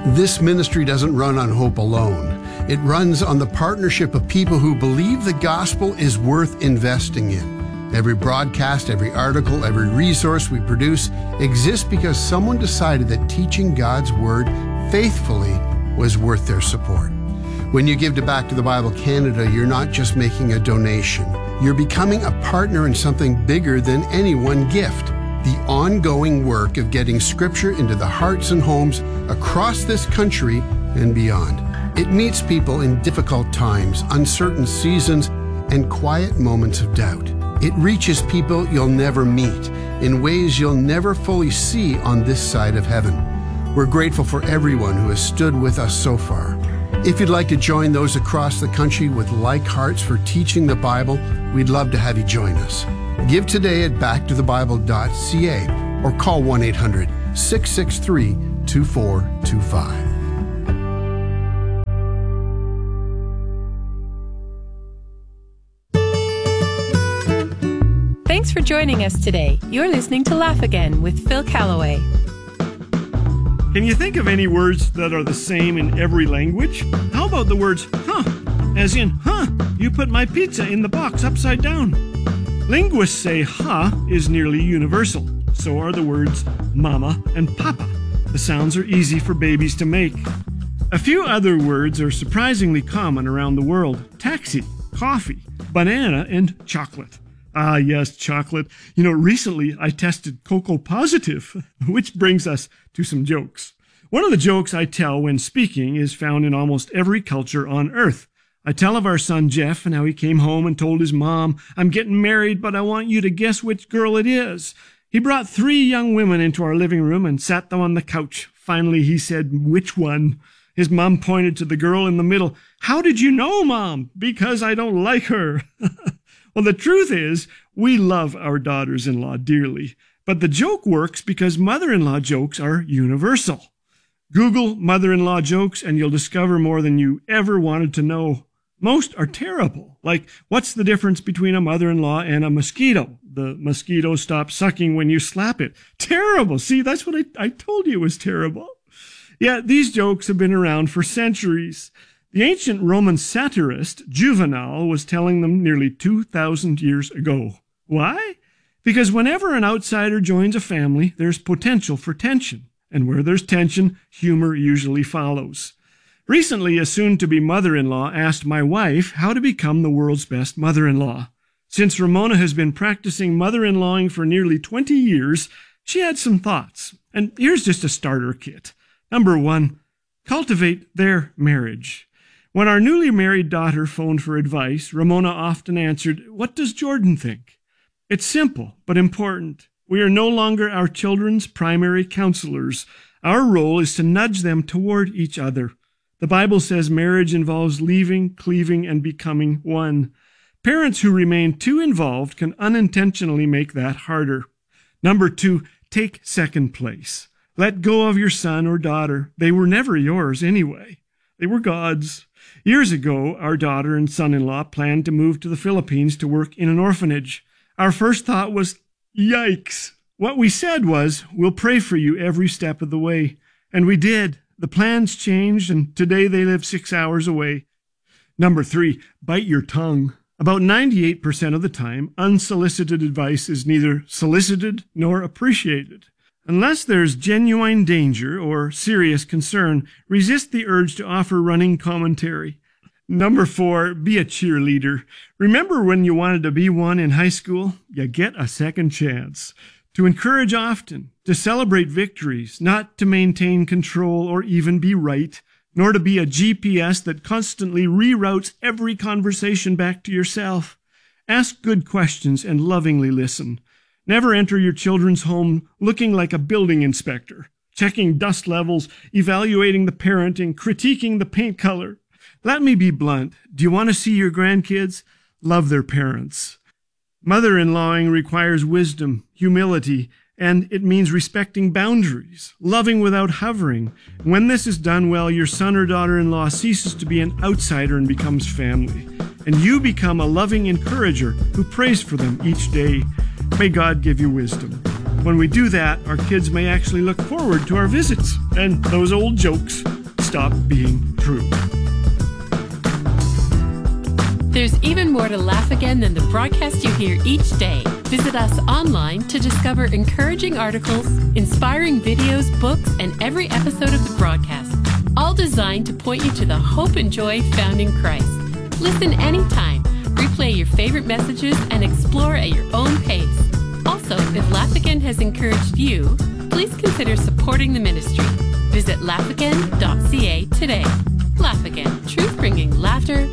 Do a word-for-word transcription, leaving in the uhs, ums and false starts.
This ministry doesn't run on hope alone. It runs on the partnership of people who believe the gospel is worth investing in. Every broadcast, every article, every resource we produce exists because someone decided that teaching God's Word faithfully was worth their support. When you give to Back to the Bible Canada, you're not just making a donation. You're becoming a partner in something bigger than any one gift. The ongoing work of getting Scripture into the hearts and homes across this country and beyond. It meets people in difficult times, uncertain seasons, and quiet moments of doubt. It reaches people you'll never meet in ways you'll never fully see on this side of heaven. We're grateful for everyone who has stood with us so far. If you'd like to join those across the country with like hearts for teaching the Bible, we'd love to have you join us. Give today at back to the bible dot c a or call one eight hundred, six six three, two four two five. Thanks for joining us today. You're listening to Laugh Again with Phil Callaway. Can you think of any words that are the same in every language? How about the words huh? As in, huh, you put my pizza in the box upside down. Linguists say huh is nearly universal. So are the words mama and papa. The sounds are easy for babies to make. A few other words are surprisingly common around the world. Taxi, coffee, banana, and chocolate. Ah, yes, chocolate. You know, recently I tested cocoa positive, which brings us to some jokes. One of the jokes I tell when speaking is found in almost every culture on earth. I tell of our son Jeff and how he came home and told his mom, "I'm getting married, but I want you to guess which girl it is." He brought three young women into our living room and sat them on the couch. Finally, he said, "Which one?" His mom pointed to the girl in the middle. "How did you know, Mom?" "Because I don't like her." Well, the truth is, we love our daughters-in-law dearly. But the joke works because mother-in-law jokes are universal. Google mother-in-law jokes and you'll discover more than you ever wanted to know. Most are terrible. Like, what's the difference between a mother-in-law and a mosquito? The mosquito stops sucking when you slap it. Terrible. See, that's what I, I told you was terrible. Yeah, these jokes have been around for centuries. The ancient Roman satirist Juvenal was telling them nearly two thousand years ago. Why? Because whenever an outsider joins a family, there's potential for tension. And where there's tension, humor usually follows. Recently, a soon-to-be mother-in-law asked my wife how to become the world's best mother-in-law. Since Ramona has been practicing mother-in-lawing for nearly twenty years, she had some thoughts. And here's just a starter kit. Number one, cultivate their marriage. When our newly married daughter phoned for advice, Ramona often answered, "What does Jordan think?" It's simple, but important. We are no longer our children's primary counselors. Our role is to nudge them toward each other. The Bible says marriage involves leaving, cleaving, and becoming one. Parents who remain too involved can unintentionally make that harder. Number two, take second place. Let go of your son or daughter. They were never yours anyway. They were God's. Years ago, our daughter and son-in-law planned to move to the Philippines to work in an orphanage. Our first thought was, yikes. What we said was, we'll pray for you every step of the way. And we did. The plans changed, and today they live six hours away. Number three, bite your tongue. About ninety-eight percent of the time, unsolicited advice is neither solicited nor appreciated. Unless there's genuine danger or serious concern, resist the urge to offer running commentary. Number four, be a cheerleader. Remember when you wanted to be one in high school? You get a second chance. To encourage often, to celebrate victories, not to maintain control or even be right, nor to be a G P S that constantly reroutes every conversation back to yourself. Ask good questions and lovingly listen. Never enter your children's home looking like a building inspector, checking dust levels, evaluating the parenting, critiquing the paint color. Let me be blunt. Do you want to see your grandkids? Love their parents. Mother-in-lawing requires wisdom, humility, and it means respecting boundaries, loving without hovering. When this is done well, your son or daughter-in-law ceases to be an outsider and becomes family. And you become a loving encourager who prays for them each day. May God give you wisdom. When we do that, our kids may actually look forward to our visits, and those old jokes stop being true. There's even more to Laugh Again than the broadcast you hear each day. Visit us online to discover encouraging articles, inspiring videos, books, and every episode of the broadcast, all designed to point you to the hope and joy found in Christ. Listen anytime, replay your favorite messages, and explore at your own pace. Also, if Laugh Again has encouraged you, please consider supporting the ministry. Visit laugh again dot c a today. Laugh Again, truth bringing laughter